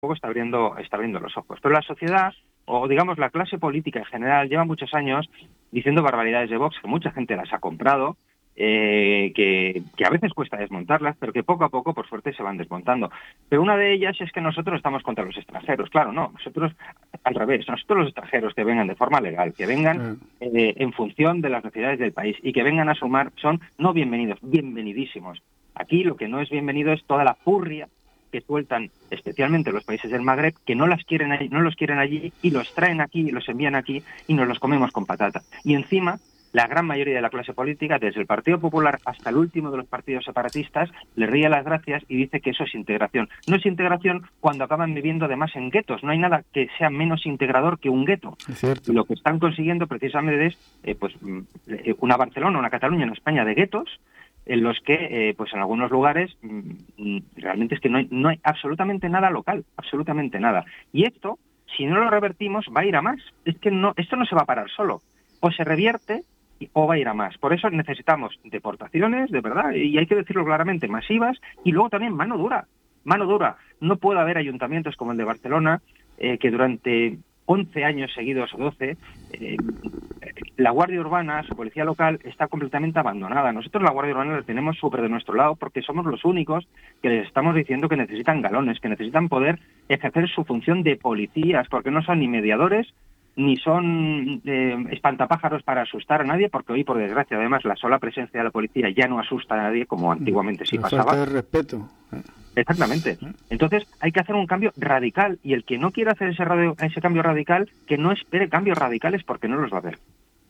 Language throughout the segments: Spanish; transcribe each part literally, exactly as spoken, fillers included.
poco está abriendo, está abriendo los ojos. Pero la sociedad, o digamos la clase política en general, lleva muchos años diciendo barbaridades de Vox, que mucha gente las ha comprado, eh, que, que a veces cuesta desmontarlas, pero que poco a poco, por suerte, se van desmontando. Pero una de ellas es que nosotros estamos contra los extranjeros. Claro, no, nosotros al revés, nosotros los extranjeros que vengan de forma legal, que vengan eh, en función de las necesidades del país y que vengan a sumar, son no bienvenidos, bienvenidísimos. Aquí lo que no es bienvenido es toda la furria que sueltan, especialmente los países del Magreb, que no las quieren allí, no los quieren allí y los traen aquí, los envían aquí y nos los comemos con patata. Y encima, la gran mayoría de la clase política, desde el Partido Popular hasta el último de los partidos separatistas, le ríe las gracias y dice que eso es integración. No es integración cuando acaban viviendo además en guetos. No hay nada que sea menos integrador que un gueto. Y lo que están consiguiendo precisamente es eh, pues una Barcelona, una Cataluña en España de guetos, en los que, eh, pues en algunos lugares, mmm, realmente es que no hay, no hay absolutamente nada local, absolutamente nada. Y esto, si no lo revertimos, va a ir a más. Es que no, esto no se va a parar solo. O se revierte o va a ir a más. Por eso necesitamos deportaciones, de verdad, y hay que decirlo claramente, masivas, y luego también mano dura. Mano dura. No puede haber ayuntamientos como el de Barcelona, eh, que durante once años seguidos o doce, eh, la Guardia Urbana, su policía local, está completamente abandonada. Nosotros la Guardia Urbana la tenemos súper de nuestro lado porque somos los únicos que les estamos diciendo que necesitan galones, que necesitan poder ejercer su función de policías, porque no son ni mediadores ni son eh, espantapájaros para asustar a nadie, porque hoy, por desgracia, además, la sola presencia de la policía ya no asusta a nadie como antiguamente sí pasaba. Falta de respeto. Exactamente. Entonces hay que hacer un cambio radical, y el que no quiera hacer ese, radio, ese cambio radical, que no espere cambios radicales porque no los va a haber.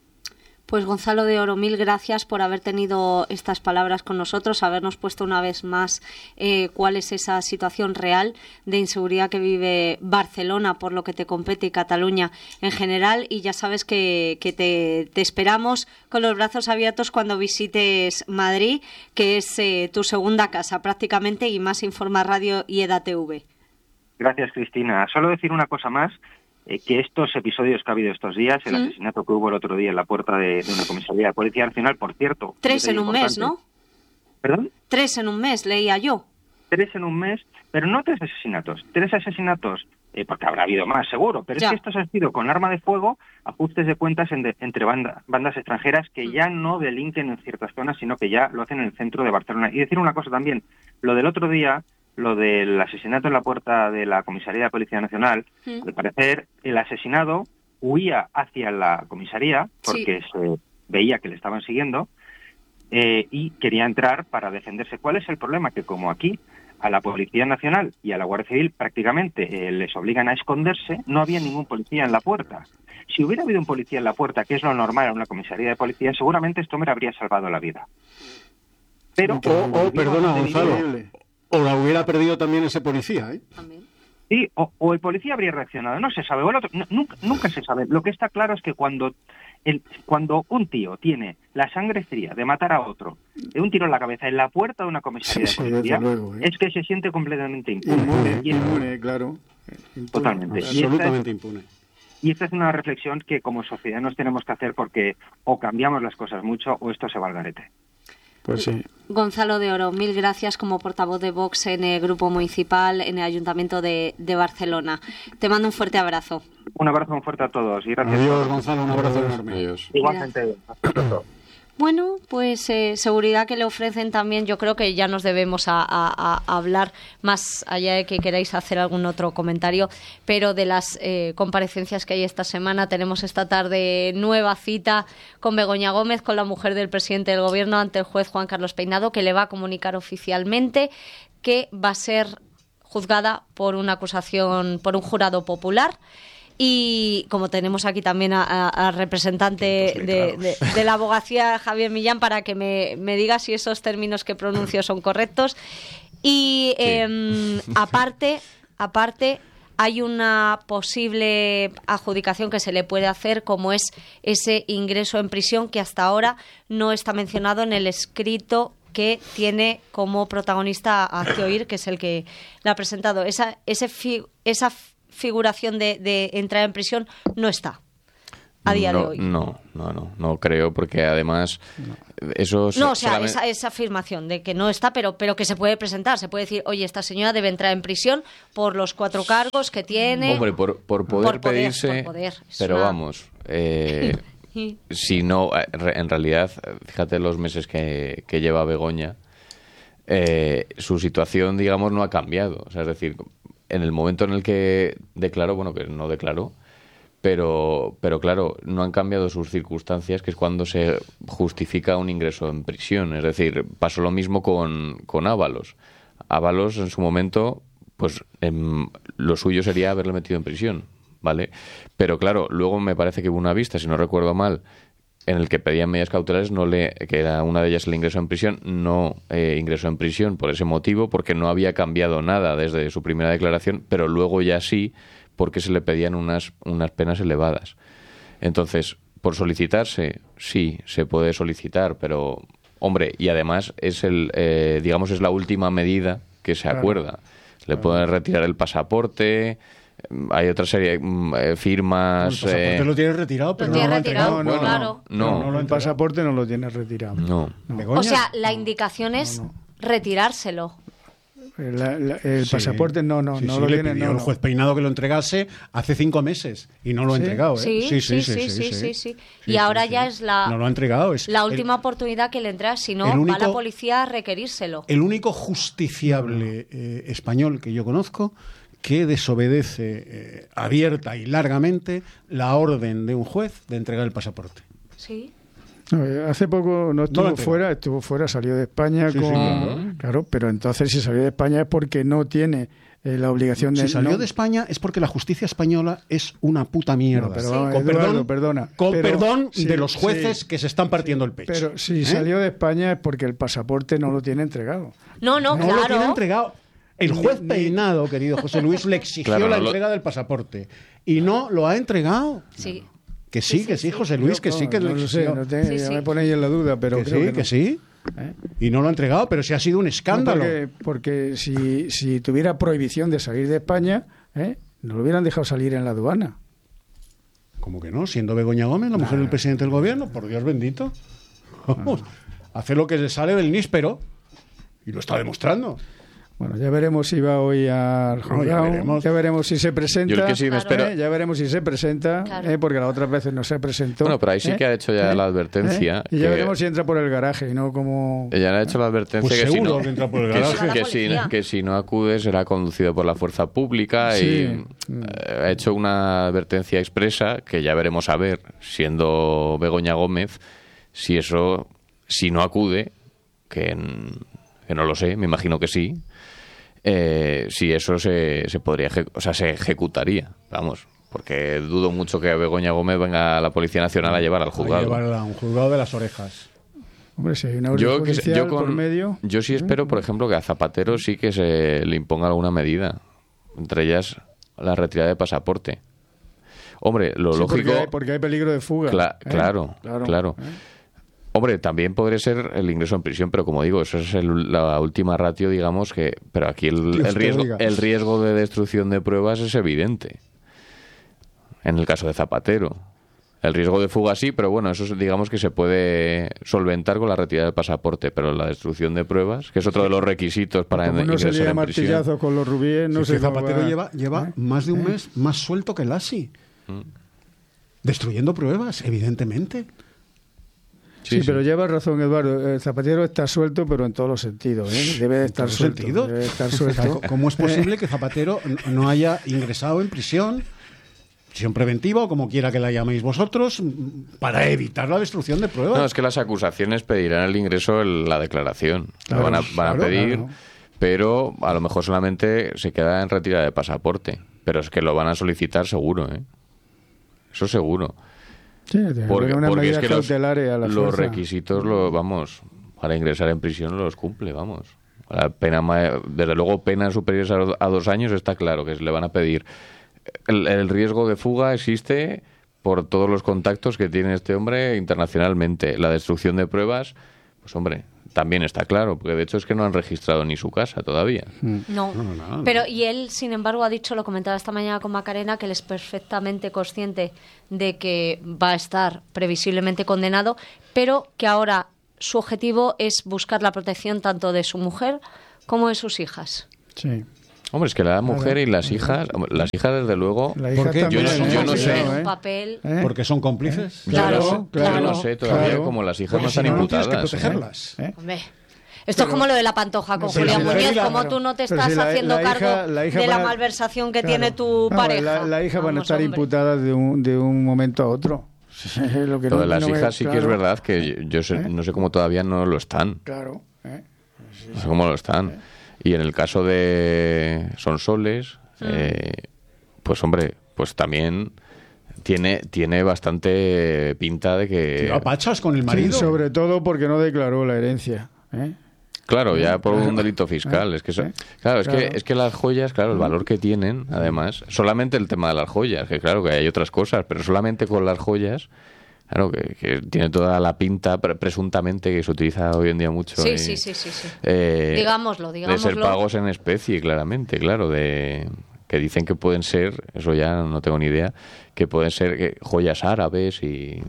Pues Gonzalo de Oro, mil gracias por haber tenido estas palabras con nosotros, habernos puesto una vez más eh, cuál es esa situación real de inseguridad que vive Barcelona, por lo que te compete, y Cataluña en general. Y ya sabes que, que te, te esperamos con los brazos abiertos cuando visites Madrid, que es eh, tu segunda casa prácticamente, y más Informa Radio y EDATV. Gracias, Cristina. Solo decir una cosa más. Eh, que estos episodios que ha habido estos días, el ¿Mm? asesinato que hubo el otro día en la puerta de, de una comisaría de Policía Nacional, por cierto... Tres en un importante. mes, ¿no? ¿Perdón? Tres en un mes, leía yo. Tres en un mes, pero no tres asesinatos. Tres asesinatos, eh, porque habrá habido más, seguro, pero ya. Es que estos han sido con arma de fuego, ajustes de cuentas en de, entre banda, bandas extranjeras que mm. ya no delinquen en ciertas zonas, sino que ya lo hacen en el centro de Barcelona. Y decir una cosa también, lo del otro día... Lo del asesinato en la puerta de la comisaría de Policía Nacional, sí. Al parecer el asesinado huía hacia la comisaría porque sí. se veía que le estaban siguiendo eh, y quería entrar para defenderse. ¿Cuál es el problema? Que como aquí a la Policía Nacional y a la Guardia Civil prácticamente eh, les obligan a esconderse, no había ningún policía en la puerta. Si hubiera habido un policía en la puerta, que es lo normal en una comisaría de policía, seguramente esto me habría salvado la vida. Pero o, o perdona, Gonzalo, o la hubiera perdido también ese policía, ¿eh? También. Sí, o, o el policía habría reaccionado, no se sabe, o el otro, no, nunca, nunca se sabe. Lo que está claro es que cuando el, cuando un tío tiene la sangre fría de matar a otro, de un tiro en la cabeza en la puerta de una comisaría sí, de policía, sí, luego, ¿eh? Es que se siente completamente impune. Impune, impune, claro. Impune, totalmente. Absolutamente y esta es, impune. Y esta es una reflexión que como sociedad nos tenemos que hacer, porque o cambiamos las cosas mucho o esto se va al garete. Pues sí. Gonzalo de Oro, mil gracias como portavoz de Vox en el Grupo Municipal, en el Ayuntamiento de, de Barcelona. Te mando un fuerte abrazo. Un abrazo muy fuerte a todos y gracias. Adiós, Gonzalo, un abrazo Adiós. enorme. Adiós. Igualmente. Bueno, pues eh, seguridad que le ofrecen también, yo creo que ya nos debemos a, a, a hablar, más allá de que queráis hacer algún otro comentario, pero de las eh, comparecencias que hay esta semana. Tenemos esta tarde nueva cita con Begoña Gómez, con la mujer del presidente del Gobierno, ante el juez Juan Carlos Peinado, que le va a comunicar oficialmente que va a ser juzgada por una acusación, por un jurado popular. Y como tenemos aquí también al representante de, de, de la abogacía, Javier Millán, para que me, me diga si esos términos que pronuncio son correctos. Y sí. eh, aparte, aparte, hay una posible adjudicación que se le puede hacer, como es ese ingreso en prisión, que hasta ahora no está mencionado en el escrito que tiene como protagonista a Cioir, que es el que la ha presentado. Esa, ese fi, esa figuración de, de entrar en prisión no está. a día no, de hoy. No, no, no, no creo, porque además no. eso... No, o sea, solamente... esa, esa afirmación de que no está, pero, pero que se puede presentar. Se puede decir, oye, esta señora debe entrar en prisión por los cuatro cargos que tiene. Hombre, por, por poder por poder, pedirse... Por poder. Pero una... vamos, eh, si no, en realidad, fíjate los meses que, que lleva Begoña, eh, su situación, digamos, no ha cambiado. O sea, es decir, en el momento en el que declaró, bueno, que no declaró, Pero, pero claro, no han cambiado sus circunstancias, que es cuando se justifica un ingreso en prisión. Es decir, pasó lo mismo con, con Ábalos. Ábalos, en su momento, pues em, lo suyo sería haberle metido en prisión, ¿vale? Pero claro, luego me parece que hubo una vista, si no recuerdo mal, en el que pedían medidas cautelares, no le, que era una de ellas el ingreso en prisión, no eh, ingresó en prisión por ese motivo, porque no había cambiado nada desde su primera declaración, pero luego ya sí, porque se le pedían unas, unas penas elevadas. Entonces, por solicitarse, sí, se puede solicitar, pero, hombre, y además es el, eh, digamos, es la última medida que se acuerda. Le claro. pueden retirar el pasaporte, hay otra serie de firmas... El pasaporte eh... lo tiene retirado, pero lo no tiene lo ha retirado, entregado. No, claro. No, no, no, el pasaporte no lo tiene retirado. No. no. O sea, la indicación es no, no. retirárselo. La, la, el sí, pasaporte no, no, sí, no sí, lo le tiene. pidió No, el no. juez Peinado que lo entregase hace cinco meses y no lo ha ¿Sí? entregado. ¿eh? Sí, sí, sí, sí, sí, sí, sí, sí. Y sí, ahora sí, ya sí. es la, no lo ha entregado, es la última el, oportunidad que le entrega, si no único, va la policía a requerírselo. El único justiciable eh, español que yo conozco que desobedece eh, abierta y largamente la orden de un juez de entregar el pasaporte. Sí. No, hace poco no estuvo no fuera, estuvo fuera, salió de España sí, con... sí, claro. claro, pero entonces si salió de España es porque no tiene eh, la obligación de... Si salió no... de España es porque la justicia española es una puta mierda. No, pero sí. vamos, Con Eduardo, perdón, perdona. Con pero, perdón sí, de los jueces sí, que se están partiendo el pecho. Pero si ¿eh? salió de España es porque el pasaporte no lo tiene entregado. No, no, no claro. lo tiene entregado. El juez Ni, Peinado, querido José Luis, le exigió claro, la no entrega lo... del pasaporte y no lo ha entregado. Sí. Que sí, sí, que sí, sí, José Luis, Yo, que sí, que no, le lo sé, no te, sí, ya sí. me ponéis en la duda, pero que creo sí, que, que no. sí. ¿Eh? Y no lo ha entregado, pero sí ha sido un escándalo. No, porque, porque si, si tuviera prohibición de salir de España, ¿eh? no lo hubieran dejado salir en la aduana. ¿Cómo que no? Siendo Begoña Gómez, la mujer del presidente del gobierno, por Dios bendito. Vamos, hace lo que le sale del níspero y lo está demostrando. Bueno, ya veremos si va hoy al juzgado, no, ya, veremos. ya veremos si se presenta, Yo el que sí me claro. espero... ¿eh? ya veremos si se presenta, Claro. ¿eh? porque las otras veces no se presentó. Bueno, pero ahí sí ¿eh? que ha hecho ya ¿eh? la advertencia. ¿eh? Y ya que... veremos si entra por el garaje y no como... Ella le ha hecho la advertencia Pues que, si seguro no, que entra por el que, garaje. si, que, si, que si no acude será conducido por la fuerza pública Sí. y eh, ha hecho una advertencia expresa que ya veremos a ver, siendo Begoña Gómez, si eso, si no acude, que, que no lo sé, me imagino que sí, eh, si eso se, se podría, o sea, se ejecutaría, vamos. Porque dudo mucho que Begoña Gómez venga a la Policía Nacional a llevar al juzgado. A llevar a un juzgado de las orejas. Hombre, si hay una orden Yo, que, judicial yo, con, por medio... yo sí espero, por ejemplo, que a Zapatero sí que se le imponga alguna medida. Entre ellas, la retirada de pasaporte. Hombre, lo Sí, lógico... Porque hay, porque hay peligro de fuga. Cla ¿eh? Claro, claro. claro. ¿eh? Hombre, también podría ser el ingreso en prisión, pero como digo, eso es el, la última ratio, digamos, que... Pero aquí el, el, riesgo, el riesgo de destrucción de pruebas es evidente. En el caso de Zapatero. El riesgo de fuga sí, pero bueno, eso digamos que se puede solventar con la retirada del pasaporte, pero la destrucción de pruebas, que es otro de los requisitos para Como no ingresar se lía en prisión. martillazo con los rubíes, no si sé Zapatero va... lleva, lleva ¿eh? más de un ¿eh? mes más suelto que Lassi. Mm. Destruyendo pruebas, evidentemente. Sí, Sí, sí, pero sí. lleva razón, Eduardo. El Zapatero está suelto, pero en todos los sentidos. ¿eh? Debe de estar suelto. Sentido? Debe de estar suelto. ¿Cómo es posible que Zapatero no haya ingresado en prisión, prisión preventiva o como quiera que la llaméis vosotros, para evitar la destrucción de pruebas? No, es que las acusaciones pedirán el ingreso en la declaración. Claro, Lo van a, van claro, a pedir, claro. pero a lo mejor solamente se queda en retirada de pasaporte. Pero es que lo van a solicitar seguro, ¿eh? Eso seguro. Sí, Porque, una porque es medida que los, cautelares a la los fuerza. requisitos, lo, vamos, para ingresar en prisión los cumple, vamos. La pena, ma- desde luego, penas superiores a, a dos años está claro que se le van a pedir. El, el riesgo de fuga existe por todos los contactos que tiene este hombre internacionalmente. La destrucción de pruebas, pues hombre, también está claro, porque de hecho es que no han registrado ni su casa todavía. No, No, no, no. pero y él, sin embargo, ha dicho, lo comentaba esta mañana con Macarena, que él es perfectamente consciente de que va a estar previsiblemente condenado, pero que ahora su objetivo es buscar la protección tanto de su mujer como de sus hijas. Sí. Hombre, es que la mujer y las hijas, las hijas desde luego, La hija ¿Por qué? también Yo no- es yo no sé. complicado, Un ¿eh? papel... ¿Eh? Porque son cómplices. Claro, Claro, claro. yo no sé todavía claro. como las hijas Porque no si están no, no tienes que imputadas. ¿eh? protegerlas. ¿Eh? Hombre, esto es como lo de la Pantoja con Pero Julián si la- Muñoz, la- como tú no te pero estás si la- haciendo la hija- cargo la hija de la van a- malversación que Claro. tiene tu No, pareja. La, la hija van a Vamos, estar hombre. imputadas de un, de un momento a otro. Lo que Lo no- de las no me- hijas sí que es claro, verdad que yo, yo sé- ¿Eh? no sé cómo todavía no lo están. Claro. ¿eh? No sé cómo lo están. Y en el caso de Sonsoles, eh, pues hombre, pues también tiene, tiene bastante pinta de que... Tiró pachas con el marido. Sí, sobre todo porque no declaró la herencia. ¿eh? Claro, ya por un delito fiscal. Es que eso- ¿Eh? claro, es Claro. que es que las joyas, claro, el valor que tienen, además, solamente el tema de las joyas, que claro que hay otras cosas, pero solamente con las joyas, claro, que, que tiene toda la pinta pre- presuntamente que se utiliza hoy en día mucho. Sí, y, sí, sí, sí, sí. eh, Digámoslo, De ser digámoslo. pagos en especie, claramente, claro, de que dicen que pueden ser, eso ya no tengo ni idea, que pueden ser eh, joyas árabes y...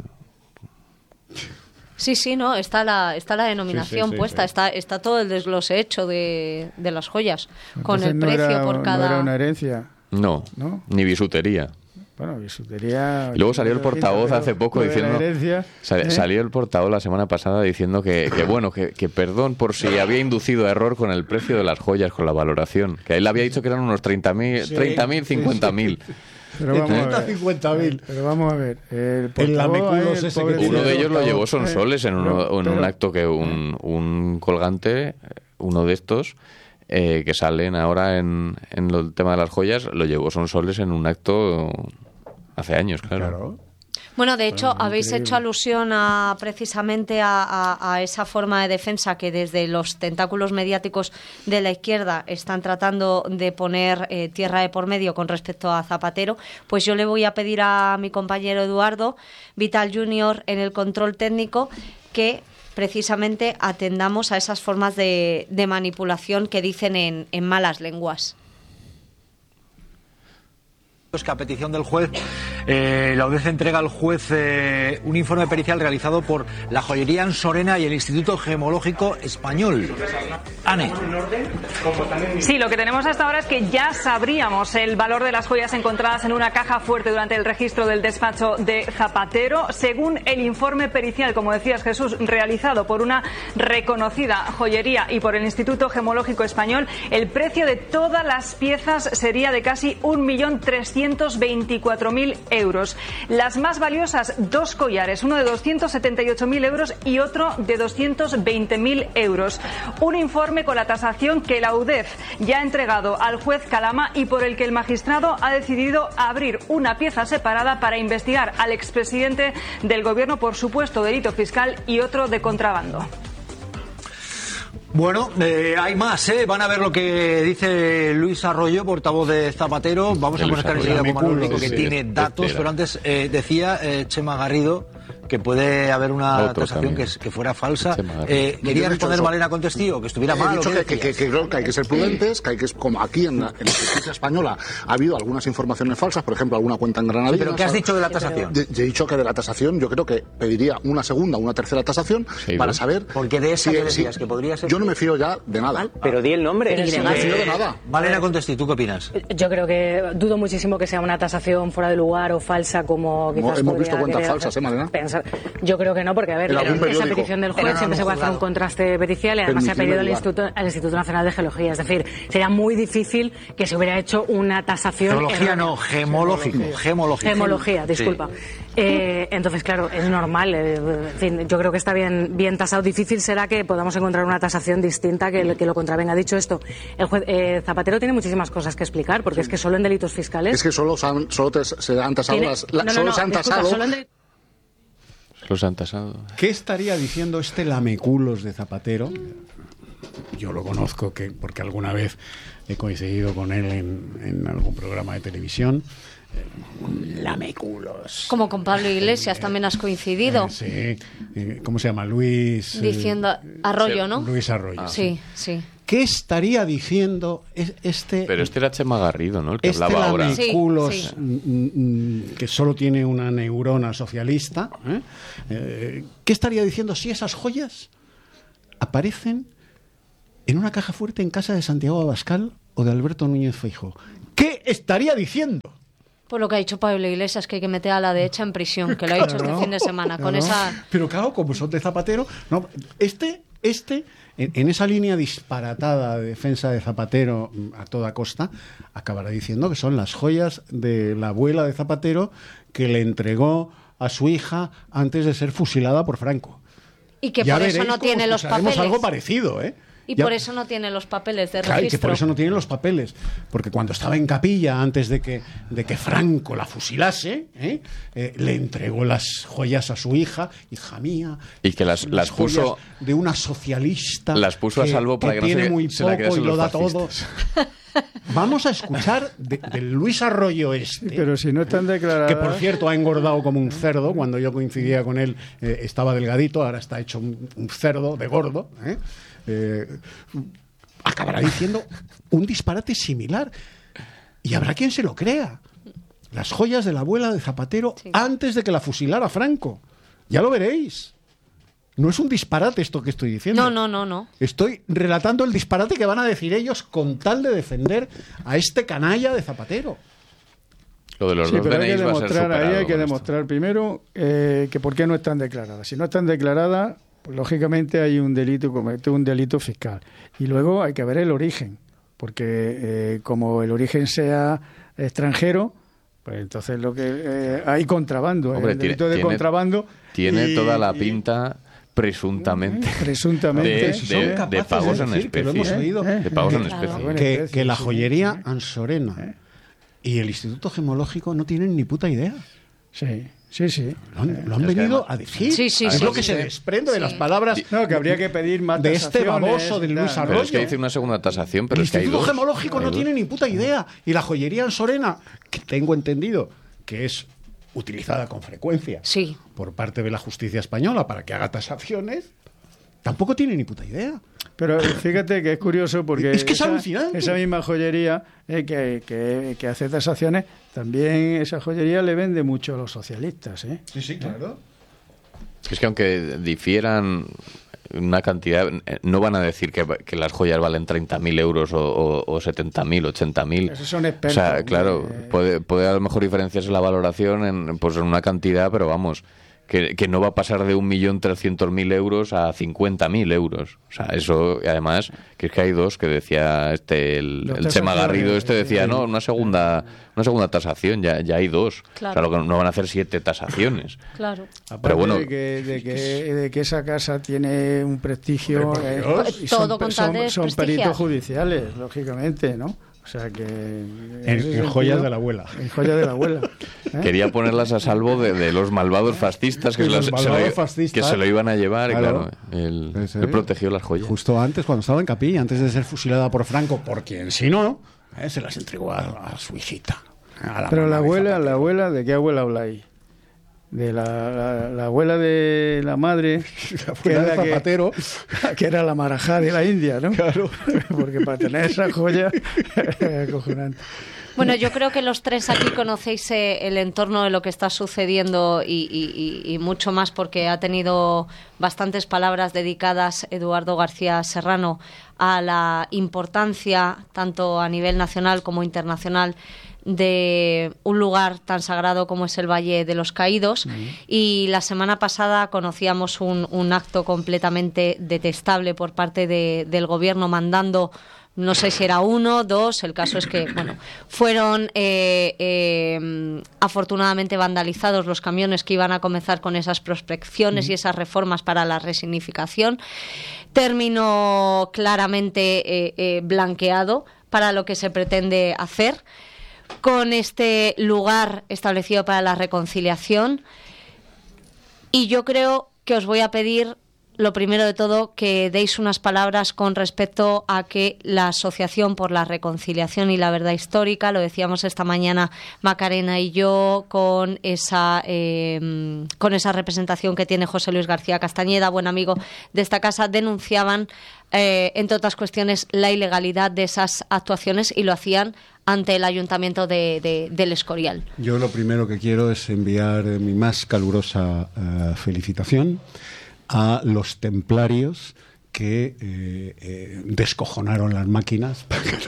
Sí, sí, no, está la, está la denominación Sí, sí, sí, puesta, sí. Está, está todo el desglose hecho de, de las joyas, con Entonces el no precio era- por No cada... era una herencia. No, ¿No? ni bisutería. Bueno, bisutería... Y luego salió el portavoz pero hace poco lo de la diciendo... herencia, Sal- ¿eh? Salió el portavoz la semana pasada diciendo que, que bueno, que, que perdón por si había inducido a error con el precio de las joyas, con la valoración. Que él había dicho que eran unos treinta mil, Sí, treinta mil, cincuenta mil. Pero vamos a ver. cincuenta mil. Pero vamos a ver. El El portavoz, lameculos el ese que pobre tiene. Uno de ellos lo portavoz, llevó ¿eh? Sonsoles en, uno- Pero- en un pero- acto que un, un colgante, uno de estos, eh, que salen ahora en, en el tema de las joyas, lo llevó Sonsoles en un acto hace años, claro. Claro. Bueno, de hecho, habéis increíble. hecho alusión a precisamente a, a- a esa forma de defensa que desde los tentáculos mediáticos de la izquierda están tratando de poner eh, tierra de por medio con respecto a Zapatero. Pues yo le voy a pedir a mi compañero Eduardo Vital junior en el control técnico que precisamente atendamos a esas formas de, de manipulación que dicen en, en malas lenguas. Es que a petición del juez, eh, la audiencia entrega al juez eh, un informe pericial realizado por la joyería Ansorena y el Instituto Gemológico Español. Ane. Sí, lo que tenemos hasta ahora es que ya sabríamos el valor de las joyas encontradas en una caja fuerte durante el registro del despacho de Zapatero. Según el informe pericial, como decías Jesús, realizado por una reconocida joyería y por el Instituto Gemológico Español, el precio de todas las piezas sería de casi un millón trescientos veinticuatro mil euros. Las más valiosas, dos collares, uno de doscientos setenta y ocho mil euros y otro de doscientos veinte mil euros. Un informe con la tasación que la U D E F ya ha entregado al juez Calama y por el que el magistrado ha decidido abrir una pieza separada para investigar al expresidente del Gobierno por supuesto delito fiscal y otro de contrabando. Bueno, eh, hay más, ¿eh? Van a ver lo que dice Luis Arroyo, portavoz de Zapatero. Vamos De a Luis conectar Arroyo. enseguida con Manuel Rico, Sí, que sí, tiene es- datos, espera. pero antes eh, decía eh, Chema Garrido que puede haber una Otro tasación también. que, es- que fuera falsa. Chema Garrido. Eh, Yo ¿Quería he dicho responder eso. Malena Contestío que estuviera He mal? ¿o dicho qué que, que- decías? que creo que hay que ser prudentes, que hay que, como aquí en la, en la justicia española ha habido algunas informaciones falsas, por ejemplo, alguna cuenta en Granadina. ¿Pero qué has ¿sabes? dicho de la tasación? De- Yo he dicho que de la tasación yo creo que pediría una segunda, una tercera tasación Sí, para ¿no? saber... Porque de esa si- que decías, si- que podría ser- Yo no me fío ya de nada. Pero di el nombre. No me fío de nada. Malena Contestí, ¿tú qué opinas? Yo creo que dudo muchísimo que sea una tasación fuera de lugar o falsa como quizás hemos podría visto cuentas querer falsas, ¿eh, Malena? pensar. Yo creo que no, porque a ver, En algún esa periódico. petición del Pero juez no siempre en se un va a hacer un juzgado. contraste pericial y además se ha Permitido pedido al lugar. Instituto, al Instituto Nacional de Geología. Es decir, sería muy difícil que se hubiera hecho una tasación. Geología errónea. no, gemológico. Gemológico. Gemología, Sí. disculpa. Eh, entonces, claro, es normal. eh, en fin, yo creo que está bien, bien tasado. Difícil será que podamos encontrar una tasación distinta que, lo- que lo contravenga. Dicho esto, el juez eh, Zapatero tiene muchísimas cosas que explicar, porque es que solo en delitos fiscales. Es que solo, se han- solo te- se han tasado tiene- las... la- no, no, solo no, se han disculpa, tasado... solo en delitos Los han tasado. ¿Qué estaría diciendo este lameculos de Zapatero yo lo conozco que porque alguna vez he coincidido con él en, en algún programa de televisión. Lameculos. Como con Pablo Iglesias también has coincidido. Eh, sí. Eh, ¿Cómo se llama? Luis... Diciendo... Arroyo, ¿no? Luis Arroyo. Ah, sí, sí. ¿Qué estaría diciendo este... Pero este era Chema Garrido, ¿no? El que este hablaba ahora. Lameculos, Sí, sí. mm, que solo tiene una neurona socialista. ¿eh? Eh, ¿Qué estaría diciendo si esas joyas aparecen en una caja fuerte en casa de Santiago Abascal o de Alberto Núñez Feijóo? ¿Qué estaría diciendo? Por lo que ha dicho Pablo Iglesias, que hay que meter a la derecha en prisión, que lo ha dicho Claro, este fin de semana, con claro. esa... Pero claro, como son de Zapatero, no, este, este en, en esa línea disparatada de defensa de Zapatero a toda costa, acabará diciendo que son las joyas de la abuela de Zapatero que le entregó a su hija antes de ser fusilada por Franco. Y que Ya por eso veréis no cómo tiene los escucharemos papeles. algo parecido, ¿eh? Y Ya- por eso no tiene los papeles de Claro, y registro. que por eso no tiene los papeles. Porque cuando estaba en capilla, antes de que, de que Franco la fusilase, ¿eh? Eh, le entregó las joyas a su hija, hija mía. Y que las, son las joyas puso... de una socialista. Las puso a salvo para que no tiene se- muy se la poco quedasen y lo los da todo. fascistas. Vamos a escuchar de, de Luis Arroyo este. Pero si no están declaradas... Que por cierto ha engordado como un cerdo. Cuando yo coincidía con él eh, estaba delgadito, ahora está hecho un, un cerdo de gordo. ¿eh? Eh, acabará diciendo un disparate similar. Y habrá quien se lo crea. Las joyas de la abuela de Zapatero Sí. antes de que la fusilara Franco. Ya lo veréis. No es un disparate esto que estoy diciendo. No, no, no, no. Estoy relatando el disparate que van a decir ellos con tal de defender a este canalla de Zapatero. Lo de los Sí, dos pero hay que D N Is va a ser demostrar, ahí superado hay que con esto. demostrar primero eh, que por qué no están declaradas. Si no están declaradas, pues lógicamente hay un delito, comete un delito fiscal. Y luego hay que ver el origen, porque eh, como el origen sea extranjero, pues entonces lo que eh, hay contrabando, Hombre, el tiene- delito de tiene- contrabando. Tiene y- toda la y- pinta, presuntamente, presuntamente, de, Son de- de capaces pagos de en decir que lo especie. hemos oído. De pagos en Claro. especie. Bueno, Que, especie, que la sí, joyería sí. Ansorena y el Instituto Gemológico no tienen ni puta idea. Sí, sí, sí. Lo han, lo han Es que venido además- a decir. Sí, sí, es sí, lo sí, que sí. se desprende de las palabras No, que habría que pedir más de este tasaciones baboso de y Luis tal. Arroyo. Pero es que dice una segunda tasación, pero el es que hay Instituto dos. Gemológico Hay no dos. tiene ni puta idea. Y la joyería Ansorena, que tengo entendido que es utilizada con frecuencia Sí. por parte de la justicia española para que haga tasaciones, tampoco tiene ni puta idea. Pero fíjate que es curioso porque Es que es esa, alucinante. esa misma joyería eh, que, que, que hace tasaciones, también esa joyería le vende mucho a los socialistas. ¿eh? Sí, sí, claro. Es que aunque difieran una cantidad, eh, no van a decir que, que las joyas valen treinta mil euros o, o, o setenta mil, ochenta mil. Esos son O expertos. sea, claro, eh, puede, puede a lo mejor diferenciarse la valoración en, pues en una cantidad, pero vamos, que, que no va a pasar de un millón trescientos mil euros a cincuenta mil euros. O sea, eso, y además, que es que hay dos, que decía este, el, Dos el Chema tasaciones, Garrido, este sí. decía, no, una segunda, una segunda tasación, ya, ya hay dos. Claro. O sea, lo que no van a hacer siete tasaciones. Claro. Aparte pero bueno, de que, de, que, de que esa casa tiene un prestigio. eh, y Todo son, con son, tal de son desprestigiar. peritos judiciales, lógicamente, ¿no? O sea que. En, ese en sentido, joyas de la abuela. En joyas de la abuela. ¿eh? Quería ponerlas a salvo de, de los malvados fascistas que, De se, los las- se malvados lo, fascistas. que se lo iban a llevar y Claro. claro, él, Ese- él protegió las joyas. Justo antes, cuando estaba en capilla, antes de ser fusilada por Franco, por quien si no, eh, se las entregó a, a su hijita. a Pero mamá la de abuela, Zapatero. la abuela, ¿de qué abuela habláis? De la, la, la abuela de la madre, La que abuela de era, que- Zapatero. que era la marajá de la India, ¿no? Claro. Porque para tener esa joya es acojonante. Bueno, yo creo que los tres aquí conocéis eh, el entorno de lo que está sucediendo y, y- y- y mucho más porque ha tenido bastantes palabras dedicadas Eduardo García Serrano a la importancia, tanto a nivel nacional como internacional, de un lugar tan sagrado como es el Valle de los Caídos. Y la semana pasada conocíamos un, un acto completamente detestable por parte de- del gobierno mandando, no sé si era uno, dos, el caso es que, bueno, fueron eh, eh, afortunadamente vandalizados los camiones que iban a comenzar con esas prospecciones y esas reformas para la resignificación. Término claramente eh, eh, blanqueado para lo que se pretende hacer con este lugar establecido para la reconciliación. Y yo creo que os voy a pedir lo primero de todo, que deis unas palabras con respecto a que la Asociación por la Reconciliación y la Verdad Histórica, lo decíamos esta mañana Macarena y yo, con esa eh, con esa representación que tiene José Luis García Castañeda, buen amigo de esta casa, denunciaban, eh, entre otras cuestiones, la ilegalidad de esas actuaciones y lo hacían ante el Ayuntamiento de, de, del Escorial. Yo lo primero que quiero es enviar mi más calurosa uh, felicitación a los templarios que eh, eh, descojonaron las máquinas.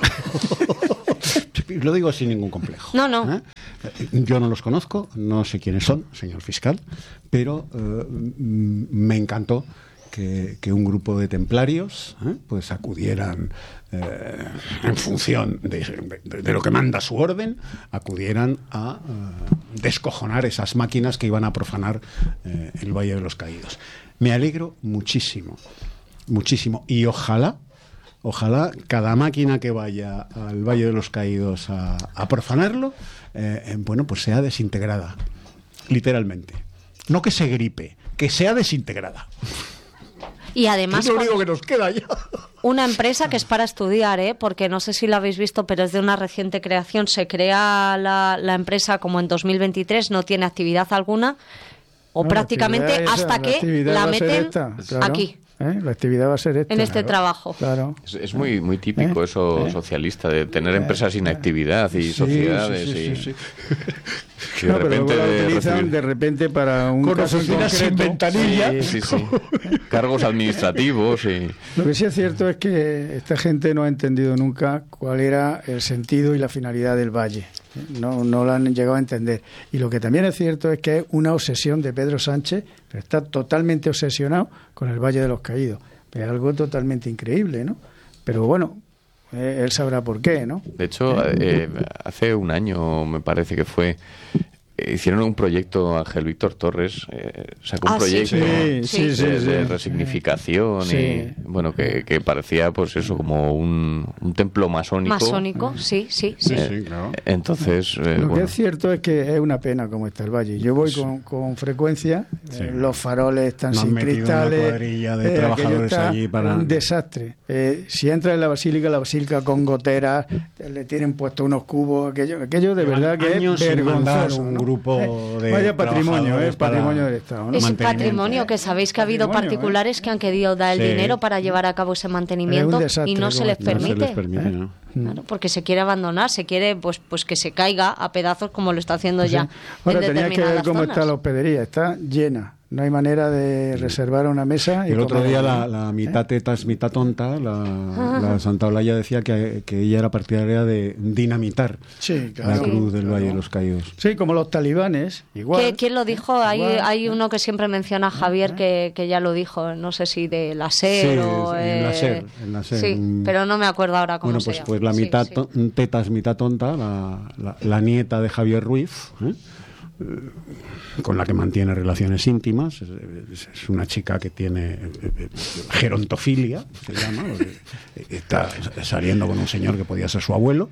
Lo digo sin ningún complejo. No, no. ¿Eh? Yo no los conozco, no sé quiénes son, señor fiscal, pero eh, me encantó que, que un grupo de templarios ¿eh? pues acudieran eh, en función de, de, de lo que manda su orden, acudieran a eh, descojonar esas máquinas que iban a profanar eh, el Valle de los Caídos. Me alegro muchísimo, muchísimo, y ojalá, ojalá cada máquina que vaya al Valle de los Caídos a, a profanarlo, eh, bueno, pues sea desintegrada, literalmente. No que se gripe, que sea desintegrada. Y además, es lo único que nos queda ya. Una empresa que es para estudiar, ¿eh? Porque no sé si lo habéis visto, pero es de una reciente creación. Se crea la, la empresa como en dos mil veintitrés, no tiene actividad alguna, o no, prácticamente esa, hasta la que la meten esta, claro. aquí. ¿Eh? La actividad va a ser esta. En este claro. trabajo. Claro. Es, es muy muy típico ¿Eh? eso, ¿Eh? socialista, de tener empresas sin actividad y sí, sociedades. Sí, sí, y... sí, sí. Que de no, repente pero luego la utilizan recibir... de repente para un con caso oficinas sin ventanilla. Sí, sí, sí. Cargos administrativos y... Lo que sí es cierto es que esta gente no ha entendido nunca cuál era el sentido y la finalidad del valle. No, no lo han llegado a entender. Y lo que también es cierto es que es una obsesión de Pedro Sánchez, pero está totalmente obsesionado con el Valle de los Caídos. Es algo totalmente increíble, ¿no? Pero bueno, eh, él sabrá por qué, ¿no? De hecho, eh, hace un año me parece que fue... Hicieron un proyecto, Ángel Víctor Torres eh, sacó un ah, proyecto sí, de, sí, sí, de, sí, de sí. resignificación sí. y bueno que, que parecía pues eso como un, un templo masónico. Masónico, sí, sí, sí. Sí, sí, claro. Entonces, eh, lo bueno. que es cierto es que es una pena cómo está el valle. Yo voy con, con frecuencia, Sí. eh, los faroles están Me han sin metido cristales, una cuadrilla de eh, trabajadores aquello está allí para- un desastre. Eh, si entras en la basílica, la basílica con goteras, le tienen puesto unos cubos, aquello, aquello de verdad que es Años sin mandar vergonzoso. un ¿no? grupo Eh, de vaya patrimonio, trabajadores eh, patrimonio para- del Estado, ¿no? Es mantenimiento. patrimonio, que sabéis que ha habido Patrimonio, particulares que han querido dar el Sí. dinero para llevar a cabo ese Es mantenimiento un desastre, y no se como- les no se les permite. No se les permite, ¿no? Claro, porque se quiere abandonar, se quiere pues pues que se caiga a pedazos como lo está haciendo Sí. ya. Ahora en tenías que ver determinadas cómo zonas. está la hospedería, está llena. No hay manera de reservar una mesa. Y El otro comer. día la, la mitad tetas, mitad tonta, la, la Santa Olaya decía que, que ella era partidaria de dinamitar Sí, la claro. cruz del Claro. Valle de los Caídos. Sí, como los talibanes, igual. ¿Qué- ¿Quién lo dijo? Hay, Igual. hay uno que siempre menciona a Javier que, que ya lo dijo, no sé si de la Sí, SER o... en la eh, SER, en la SER. Sí, Mm. pero no me acuerdo ahora cómo Bueno, se pues, llama. pues la Sí, mitad sí. to- tetas, mitad tonta, la, la, la nieta de Javier Ruiz, ¿eh? Eh, con la que mantiene relaciones íntimas. Es, es- es una chica que tiene eh, eh, gerontofilia, se llama. porque Está saliendo con un señor que podía ser su abuelo.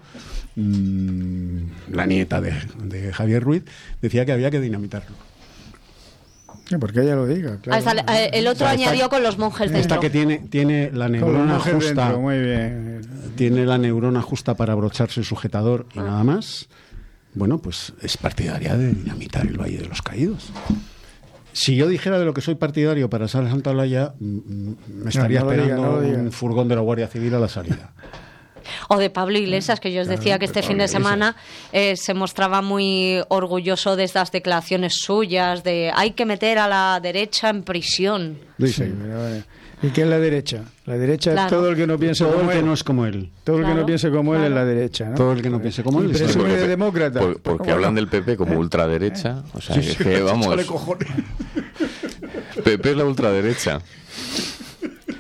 Mm, la nieta de, de Javier Ruiz decía que había que dinamitarlo. Sí, porque ella lo diga, Ah, claro. está- eh, el otro O sea, esta- añadió con los monjes Esta dentro. que tiene, tiene la Con los neurona monjes justa. dentro, muy bien. Tiene la neurona justa para abrocharse el sujetador y Ah. nada más. Bueno, pues es partidaria de dinamitar el Valle de los Caídos. Si yo dijera de lo que soy partidario para Sala Santa Olaya, mm, mm, me estaría no lo diga, esperando no lo diga. un furgón de la Guardia Civil a la salida. O de Pablo Iglesias, que yo os decía que este de fin de Pablo semana eh, se mostraba muy orgulloso de estas declaraciones suyas de hay que meter a la derecha en prisión. Dice, Sí, pero, eh, ¿y qué es la derecha? La derecha Claro. es todo el que no piensa todo el como que él. no es como él. Todo el que Claro, no piense como él es claro. la derecha, ¿no? Todo el que no piense como él. Y es presume el- de demócrata. Por- porque Bueno, hablan del P P como ultraderecha. O sea, Sí, es sí, que vamos. échale cojones. P P es la ultraderecha.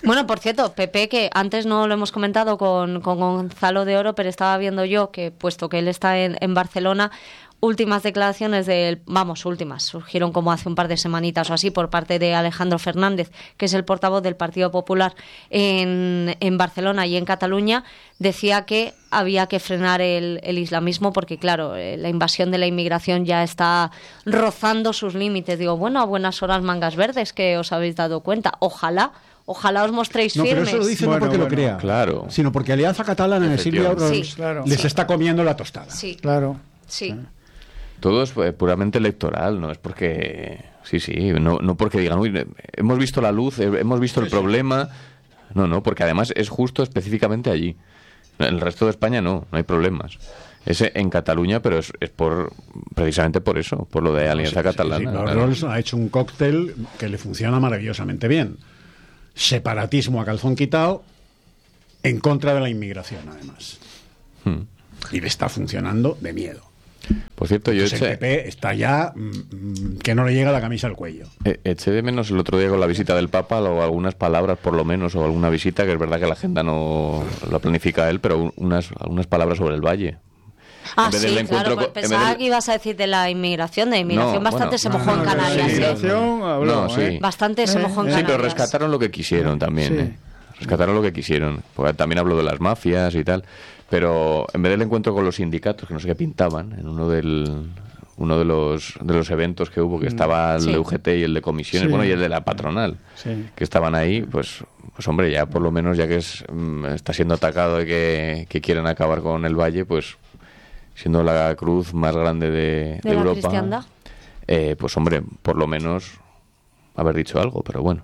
Bueno, por cierto, Pepe, que antes no lo hemos comentado con, con Gonzalo de Oro, pero estaba viendo yo que, puesto que él está en, en Barcelona, últimas declaraciones del, vamos, últimas, surgieron como hace un par de semanitas o así por parte de Alejandro Fernández, que es el portavoz del Partido Popular en, en Barcelona y en Cataluña, decía que había que frenar el, el islamismo porque, claro, la invasión de la inmigración ya está rozando sus límites. Digo, bueno, a buenas horas mangas verdes, que os habéis dado cuenta. Ojalá. Ojalá os mostréis no, firmes. Pero eso lo dice bueno, no porque bueno, lo crea, claro. sino porque Alianza Catalana de Silvia Ros sí, claro. les sí. está comiendo la tostada. Sí, Claro. sí. Todo es eh, puramente electoral, no es porque... Sí, sí, no, no porque digan, uy, hemos visto la luz, eh, hemos visto el problema... No, no, porque además es justo específicamente allí. En el resto de España no, no hay problemas. Es en Cataluña, pero es, es por precisamente por eso, por lo de Alianza Sí, sí, Catalana. sí, sí. Claro. Ros ha hecho un cóctel que le funciona maravillosamente bien. Separatismo a calzón quitado en contra de la inmigración, además. Hmm. Y le está funcionando de miedo. Por cierto, yo Entonces, el eché, P P está ya mm, que no le llega la camisa al cuello. eh, eché de menos el otro día con la visita del Papa o algunas palabras, por lo menos, o alguna visita, que es verdad que la agenda no la planifica él, pero unas, algunas palabras sobre el Valle. Ah, En vez sí, del claro, encuentro pues con- en pensaba vez del- que ibas a decir de la inmigración. De inmigración No, bastante bueno. se mojó en Canarias. Sí, ¿eh? inmigración habló, No, sí. ¿eh? Bastante se mojó en Eh, Sí, Canarias. pero rescataron lo que quisieron también. Sí. ¿eh? Rescataron lo que quisieron. Porque también habló de las mafias y tal. Pero en vez del encuentro con los sindicatos, que no sé qué pintaban, en uno del uno de los de los eventos que hubo, que estaba el Sí. de U G T y el de comisiones, Sí. bueno, y el de la patronal, Sí. que estaban ahí, pues, pues hombre, ya por lo menos, ya que es, mm, está siendo atacado y que, que quieren acabar con el Valle, pues siendo la cruz más grande de, De la Europa, cristiandad. eh, pues hombre, por lo menos haber dicho algo, pero bueno.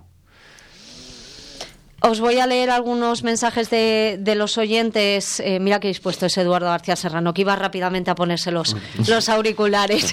Os voy a leer algunos mensajes de, de los oyentes. Eh, mira qué dispuesto es Eduardo García Serrano, que iba rápidamente a ponerse los, los auriculares.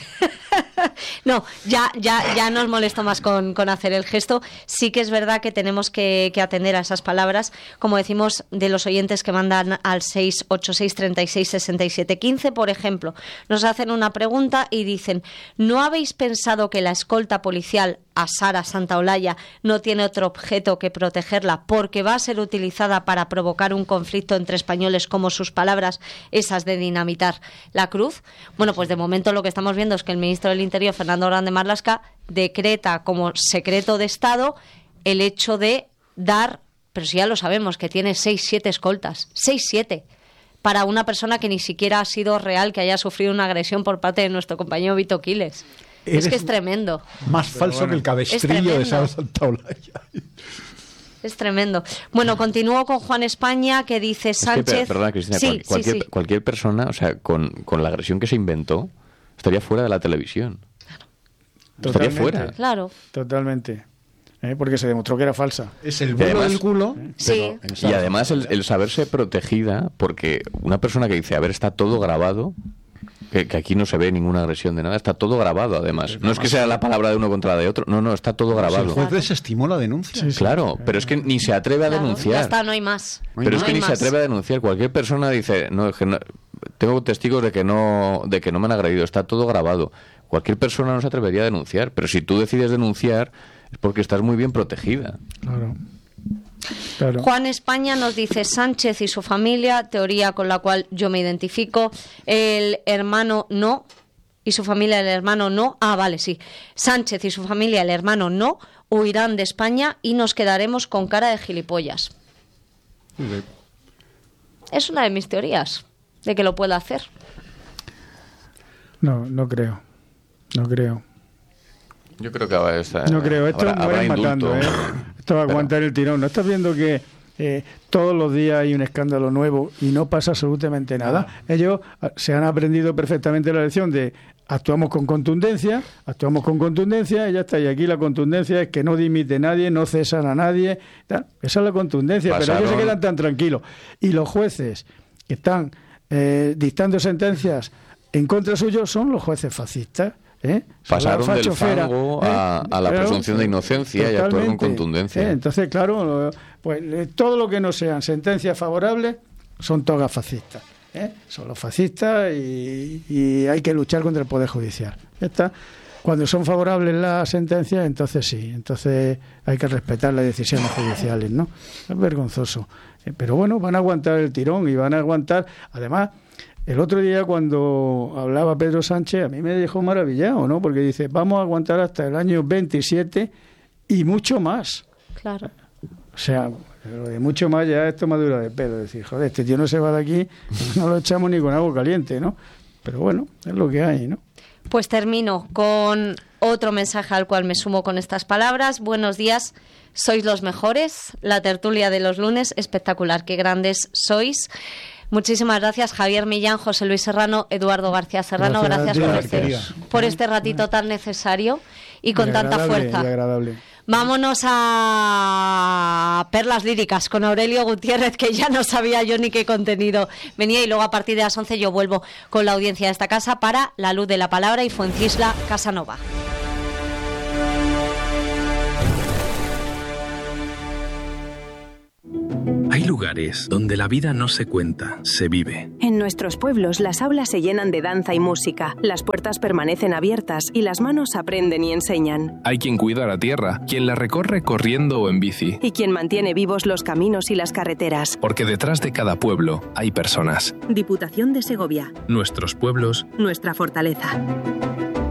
No, ya, ya, ya nos molesto más con, con hacer el gesto. Sí que es verdad que tenemos que, que atender a esas palabras, como decimos, de los oyentes que mandan al seis ocho seis, treinta y seis, sesenta y siete, quince, por ejemplo. Nos hacen una pregunta y dicen: ¿no habéis pensado que la escolta policial a Sara Santaolalla no tiene otro objeto que protegerla porque va a ser utilizada para provocar un conflicto entre españoles, como sus palabras esas de dinamitar la cruz? Bueno, pues de momento lo que estamos viendo es que el ministro del Interior, Fernando Grande Marlaska, decreta como secreto de Estado el hecho de dar, pero si ya lo sabemos, que tiene seis, siete escoltas, seis, siete, para una persona que ni siquiera ha sido real, que haya sufrido una agresión por parte de nuestro compañero Vito Quiles. Es Eres que es tremendo. Más falso que el Es cabestrillo de tremendo. Sara Santaolalla. Es tremendo. Bueno, continúo con Juan España, que dice Es que, Sánchez... per- perdona, Cristina, Sí, cual- sí, cualquier, sí. cualquier persona, o sea, con, con la agresión que se inventó, estaría fuera de la televisión. Estaría Totalmente. fuera. Claro. Totalmente. ¿Eh? Porque se demostró que era falsa. Es el Y vuelo además- del culo. Sí. pero en Y Sara además el, Santaolalla. el saberse protegida, porque una persona que dice, a ver, está todo grabado, que, que aquí no se ve ninguna agresión de nada, está todo grabado además. No es que sea la palabra de uno contra la de otro, no, no, está todo Si el grabado. juez desestimó la denuncia. Claro, pero es que ni se atreve a Claro, denunciar. ya está, no hay más. Pero Pero es No que hay ni se más. atreve a denunciar. Cualquier persona dice, no, es que no- tengo testigos de que no de que no me han agredido, está todo grabado. Cualquier persona no se atrevería a denunciar, pero si tú decides denunciar es porque estás muy bien protegida. Claro. Claro. Juan España nos dice: Sánchez y su familia, teoría con la cual yo me identifico, el hermano no, y su familia, el hermano no, ah, vale, sí, Sánchez y su familia, el hermano no, huirán de España y nos quedaremos con cara de gilipollas. Es una de mis teorías, de que lo pueda hacer. No, no creo. No creo. Yo creo que ahora está, No creo. Esto habrá- habrá mueren matando, indulto. ¿eh? Esto va a aguantar el tirón. ¿No estás viendo que eh, todos los días hay un escándalo nuevo y no pasa absolutamente nada? Ellos ah, se han aprendido perfectamente la lección de actuamos con contundencia, actuamos con contundencia y ya está. Y aquí la contundencia es que no dimite nadie, no cesan a nadie. Tal. Esa es la contundencia, pero ellos se Pasaron- quedan tan tranquilos. Y los jueces que están eh, dictando sentencias en contra suyo son los jueces fascistas. ¿Eh? Pasaron Son la del fachofera, fango ¿eh? a- a la Claro, presunción de inocencia y actuar con totalmente. contundencia. ¿Eh? Entonces, claro, pues eh, todo lo que no sean sentencias favorables son togas fascistas. ¿eh? Son los fascistas y, y hay que luchar contra el Poder Judicial. Ya está. Cuando son favorables las sentencias, entonces sí, entonces hay que respetar las decisiones judiciales, ¿no? Es vergonzoso. Pero bueno, van a aguantar el tirón y van a aguantar. Además, el otro día cuando hablaba Pedro Sánchez, a mí me dejó maravillado, ¿no? Porque dice, vamos a aguantar hasta el año veintisiete y mucho más. Claro. O sea, lo de mucho más ya es tomadura de pelo. Decir, joder, este tío no se va de aquí, no lo echamos ni con agua caliente, ¿no? Pero bueno, es lo que hay, ¿no? Pues termino con otro mensaje al cual me sumo con estas palabras. Buenos días, sois los mejores. La tertulia de los lunes, espectacular, qué grandes sois. Muchísimas gracias, Javier Millán, José Luis Serrano, Eduardo García Serrano. Gracias, gracias por, este, por este ratito tan necesario y con tanta fuerza. Agradable. Vámonos a perlas líricas con Aurelio Gutiérrez, que ya no sabía yo ni qué contenido venía, y luego a partir de las once yo vuelvo con la audiencia de esta casa para La Luz de la Palabra y Fuencisla Casanova. Hay lugares donde la vida no se cuenta, se vive. En nuestros pueblos las aulas se llenan de danza y música, las puertas permanecen abiertas y las manos aprenden y enseñan. Hay quien cuida la tierra, quien la recorre corriendo o en bici. Y quien mantiene vivos los caminos y las carreteras. Porque detrás de cada pueblo hay personas. Diputación de Segovia. Nuestros pueblos. Nuestra fortaleza.